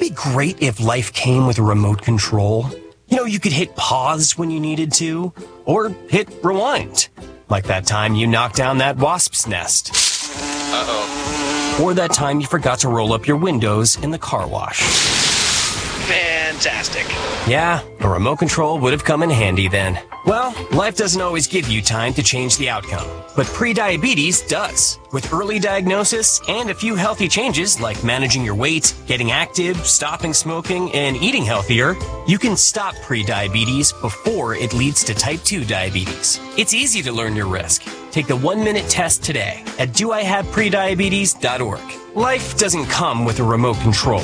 be great if life came with a remote control? You know, you could hit pause when you needed to, or hit rewind. Like that time you knocked down that wasp's nest. Uh-oh. Or that time you forgot to roll up your windows in the car wash. Fantastic. Yeah, a remote control would have come in handy then. Well, life doesn't always give you time to change the outcome, but prediabetes does. With early diagnosis and a few healthy changes like managing your weight, getting active, stopping smoking, and eating healthier, you can stop prediabetes before it leads to type 2 diabetes. It's easy to learn your risk. Take the 1-minute test today at doihaveprediabetes.org. Life doesn't come with a remote control.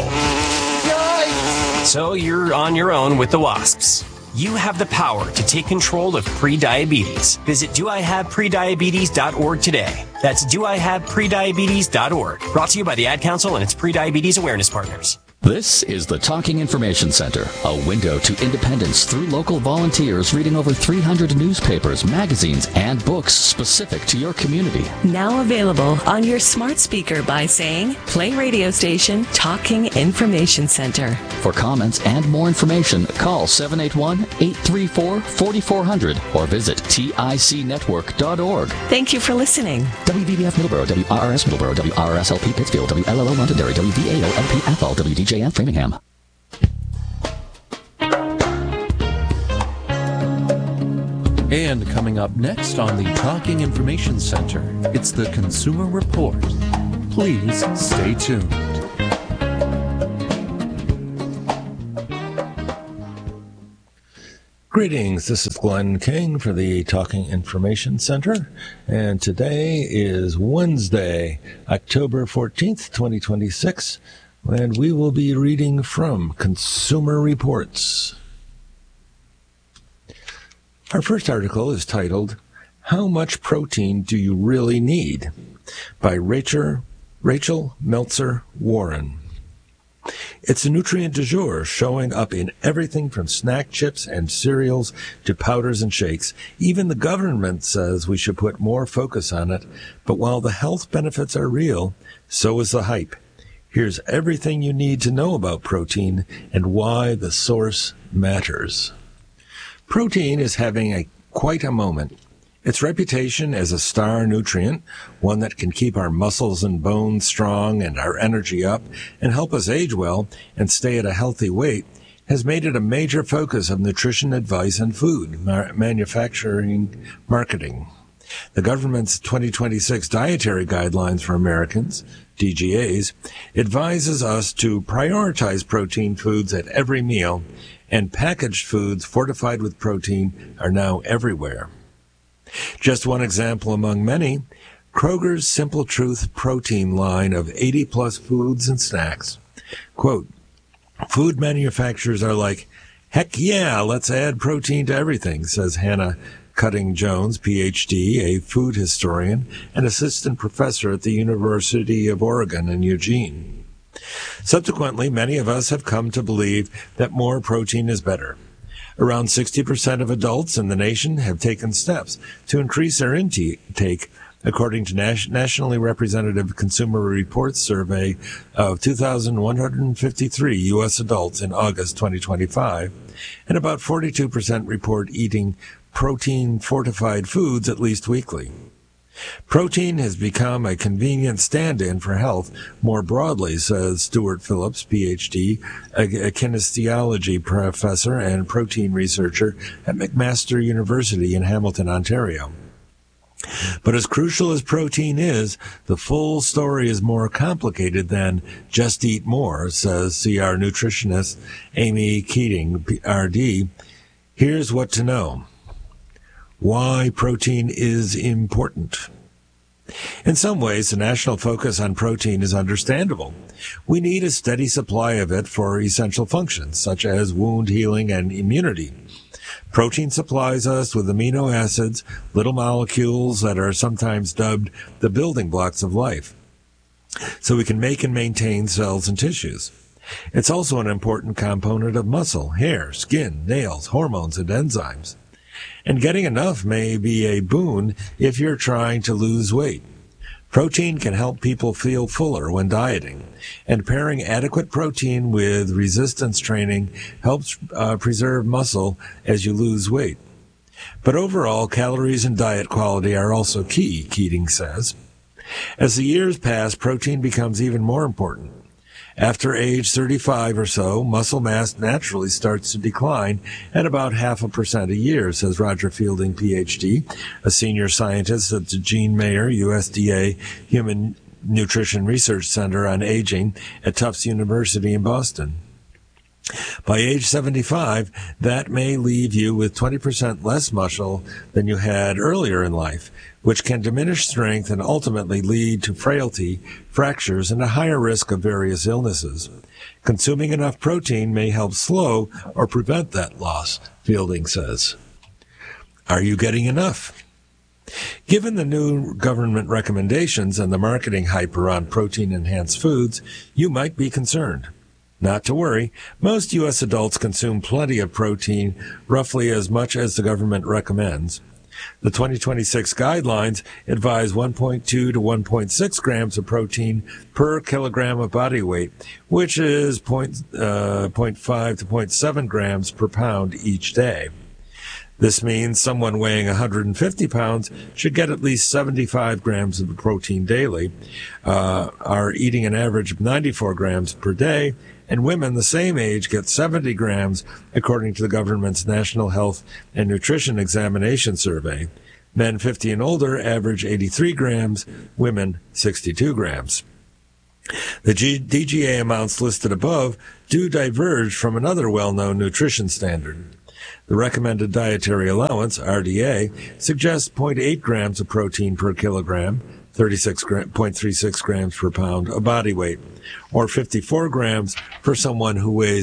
So you're on your own with the wasps. You have the power to take control of prediabetes. Visit doihaveprediabetes.org today. That's doihaveprediabetes.org. Brought to you by the Ad Council and its prediabetes awareness partners. This is the Talking Information Center, a window to independence through local volunteers reading over 300 newspapers, magazines, and books specific to your community. Now available on your smart speaker by saying, play radio station Talking Information Center. For comments and more information, call 781-834-4400 or visit ticnetwork.org. Thank you for listening. WVBF Middleborough, WRRS Middleborough, WRSLP Pittsfield, WLLO Londonderry, WVAO-LP Athol, WDJF Framingham. And coming up next on the Talking Information Center, it's the Consumer Report. Please stay tuned. Greetings, this is Glenn King for the Talking Information Center, and today is Wednesday, October 14th, 2026, and we will be reading from Consumer Reports. Our first article is titled, How Much Protein Do You Really Need? By Rachel Meltzer Warren. It's a nutrient du jour, showing up in everything from snack chips and cereals to powders and shakes. Even the government says we should put more focus on it, but while the health benefits are real, so is the hype. Here's everything you need to know about protein and why the source matters. Protein is having quite a moment. Its reputation as a star nutrient, one that can keep our muscles and bones strong and our energy up and help us age well and stay at a healthy weight, has made it a major focus of nutrition advice and food manufacturing marketing. The government's 2026 Dietary Guidelines for Americans, DGAs, advises us to prioritize protein foods at every meal, and packaged foods fortified with protein are now everywhere. Just one example among many, Kroger's Simple Truth protein line of 80-plus foods and snacks. Quote, food manufacturers are like, heck yeah, let's add protein to everything, says Hannah Cutting-Jones, Ph.D., a food historian and assistant professor at the University of Oregon in Eugene. Subsequently, many of us have come to believe that more protein is better. Around 60% of adults in the nation have taken steps to increase their intake, according to nationally representative Consumer Reports survey of 2,153 U.S. adults in August 2025, and about 42% report eating protein-fortified foods at least weekly. Protein has become a convenient stand-in for health more broadly, says Stuart Phillips, Ph.D., a kinesiology professor and protein researcher at McMaster University in Hamilton, Ontario. But as crucial as protein is, the full story is more complicated than just eat more, says CR nutritionist Amy Keating, RD. Here's what to know. Why protein is important. In some ways, the national focus on protein is understandable. We need a steady supply of it for essential functions, such as wound healing and immunity. Protein supplies us with amino acids, little molecules that are sometimes dubbed the building blocks of life, so we can make and maintain cells and tissues. It's also an important component of muscle, hair, skin, nails, hormones, and enzymes. And getting enough may be a boon if you're trying to lose weight. Protein can help people feel fuller when dieting, and pairing adequate protein with resistance training helps preserve muscle as you lose weight. But overall, calories and diet quality are also key, Keating says. As the years pass, protein becomes even more important. After age 35 or so, muscle mass naturally starts to decline at about 0.5% a year, says Roger Fielding, Ph.D., a senior scientist at the Gene Mayer USDA Human Nutrition Research Center on Aging at Tufts University in Boston. By age 75, that may leave you with 20% less muscle than you had earlier in life, which can diminish strength and ultimately lead to frailty, fractures, and a higher risk of various illnesses. Consuming enough protein may help slow or prevent that loss, Fielding says. Are you getting enough? Given the new government recommendations and the marketing hype around protein-enhanced foods, you might be concerned. Not to worry, most U.S. adults consume plenty of protein, roughly as much as the government recommends. The 2026 guidelines advise 1.2 to 1.6 grams of protein per kilogram of body weight, which is 0.5 to 0.7 grams per pound each day. This means someone weighing 150 pounds should get at least 75 grams of protein daily, are eating an average of 94 grams per day, and women the same age get 70 grams, according to the government's National Health and Nutrition Examination Survey. Men 50 and older average 83 grams, women 62 grams. The DGA amounts listed above do diverge from another well-known nutrition standard. The recommended dietary allowance, RDA, suggests 0.8 grams of protein per kilogram, 0.36 grams per pound of body weight, or 54 grams for someone who weighs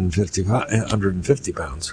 150 pounds.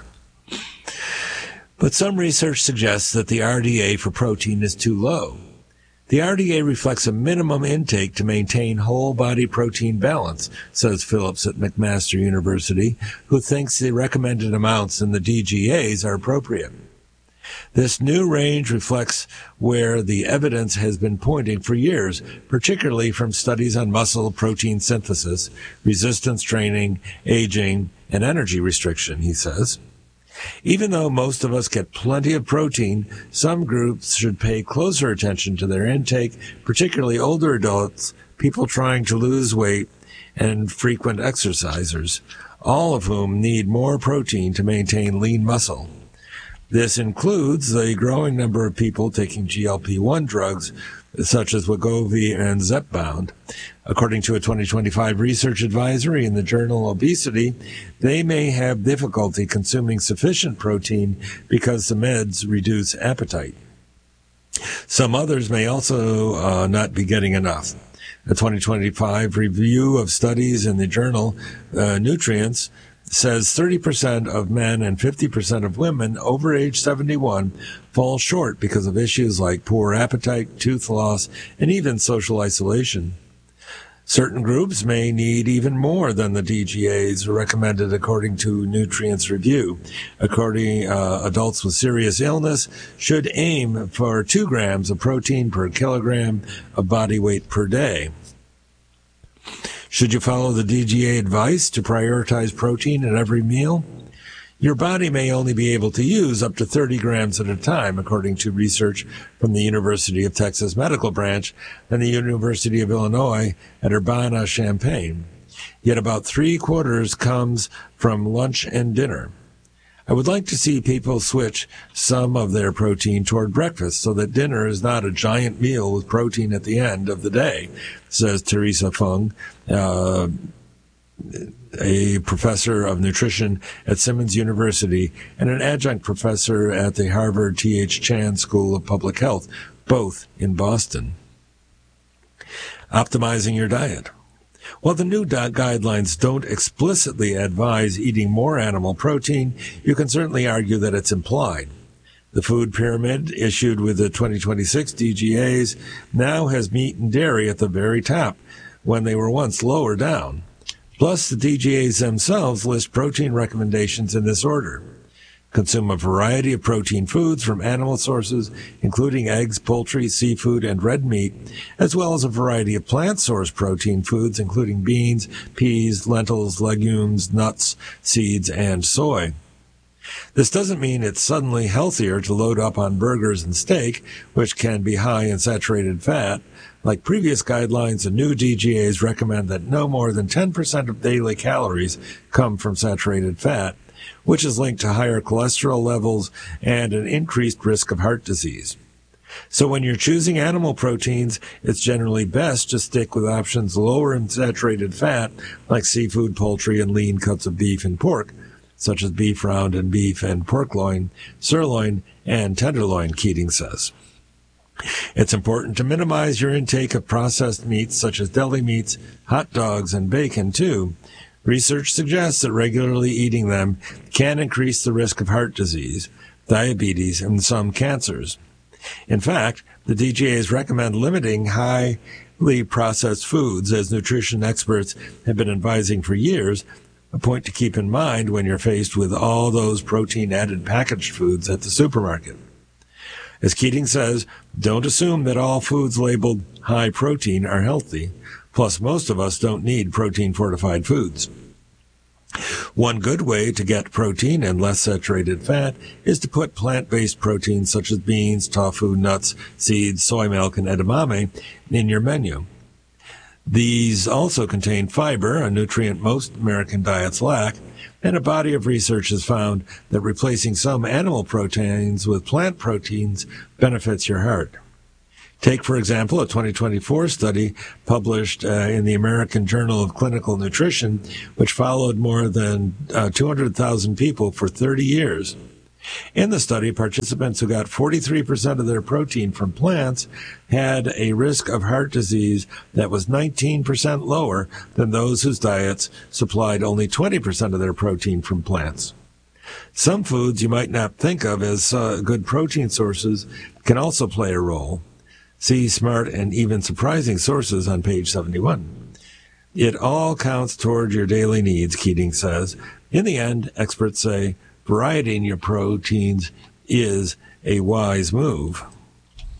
But some research suggests that the RDA for protein is too low. The RDA reflects a minimum intake to maintain whole body protein balance, says Phillips at McMaster University, who thinks the recommended amounts in the DGAs are appropriate. This new range reflects where the evidence has been pointing for years, particularly from studies on muscle protein synthesis, resistance training, aging, and energy restriction, he says. Even though most of us get plenty of protein, some groups should pay closer attention to their intake, particularly older adults, people trying to lose weight, and frequent exercisers, all of whom need more protein to maintain lean muscle. This includes the growing number of people taking GLP-1 drugs, such as Wegovy and Zepbound. According to a 2025 research advisory in the journal Obesity, they may have difficulty consuming sufficient protein because the meds reduce appetite. Some others may also not be getting enough. A 2025 review of studies in the journal Nutrients says 30% of men and 50% of women over age 71 fall short because of issues like poor appetite, tooth loss, and even social isolation. Certain groups may need even more than the DGAs recommended according to Nutrients Review. Adults with serious illness should aim for 2 grams of protein per kilogram of body weight per day. Should you follow the DGA advice to prioritize protein at every meal? Your body may only be able to use up to 30 grams at a time, according to research from the University of Texas Medical Branch and the University of Illinois at Urbana-Champaign. Yet about 3/4 comes from lunch and dinner. I would like to see people switch some of their protein toward breakfast so that dinner is not a giant meal with protein at the end of the day, says Teresa Fung, a professor of nutrition at Simmons University and an adjunct professor at the Harvard T.H. Chan School of Public Health, both in Boston. Optimizing your diet. While the new guidelines don't explicitly advise eating more animal protein, you can certainly argue that it's implied. The food pyramid issued with the 2026 DGAs now has meat and dairy at the very top, when they were once lower down. Plus, the DGAs themselves list protein recommendations in this order: Consume a variety of protein foods from animal sources, including eggs, poultry, seafood, and red meat, as well as a variety of plant-source protein foods, including beans, peas, lentils, legumes, nuts, seeds, and soy. This doesn't mean it's suddenly healthier to load up on burgers and steak, which can be high in saturated fat. Like previous guidelines, the new DGAs recommend that no more than 10% of daily calories come from saturated fat, which is linked to higher cholesterol levels and an increased risk of heart disease. So when you're choosing animal proteins, it's generally best to stick with options lower in saturated fat, like seafood, poultry, and lean cuts of beef and pork, such as beef round and beef and pork loin, sirloin, and tenderloin, Keating says. It's important to minimize your intake of processed meats such as deli meats, hot dogs, and bacon, too. Research suggests that regularly eating them can increase the risk of heart disease, diabetes, and some cancers. In fact, the DGAs recommend limiting highly processed foods, as nutrition experts have been advising for years, a point to keep in mind when you're faced with all those protein-added packaged foods at the supermarket. As Keating says, don't assume that all foods labeled high protein are healthy. Plus, most of us don't need protein-fortified foods. One good way to get protein and less saturated fat is to put plant-based proteins such as beans, tofu, nuts, seeds, soy milk, and edamame in your menu. These also contain fiber, a nutrient most American diets lack, and a body of research has found that replacing some animal proteins with plant proteins benefits your heart. Take, for example, a 2024 study published in the American Journal of Clinical Nutrition, which followed more than 200,000 people for 30 years. In the study, participants who got 43% of their protein from plants had a risk of heart disease that was 19% lower than those whose diets supplied only 20% of their protein from plants. Some foods you might not think of as good protein sources can also play a role. See smart and even surprising sources on page 71. It all counts toward your daily needs, Keating says. In the end, experts say, variety in your proteins is a wise move.